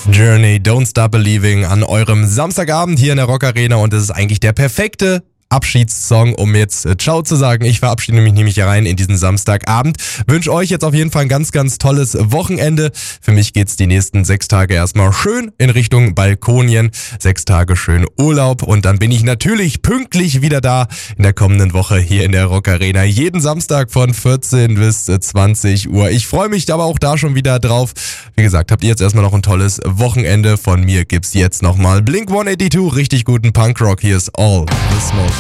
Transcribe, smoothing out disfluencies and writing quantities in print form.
Journey, Don't Stop Believing an eurem Samstagabend hier in der Rock Arena und es ist eigentlich der perfekte Abschiedssong, um jetzt Ciao zu sagen. Ich verabschiede mich nämlich hier rein in diesen Samstagabend. Wünsche euch jetzt auf jeden Fall ein ganz, ganz tolles Wochenende. Für mich geht's die nächsten 6 Tage erstmal schön in Richtung Balkonien. 6 Tage schön Urlaub und dann bin ich natürlich pünktlich wieder da in der kommenden Woche hier in der Rock Arena. Jeden Samstag von 14 bis 20 Uhr. Ich freue mich aber auch da schon wieder drauf. Wie gesagt, habt ihr jetzt erstmal noch ein tolles Wochenende. Von mir gibt's jetzt nochmal Blink-182, richtig guten Punkrock. Hier ist All the Smoke.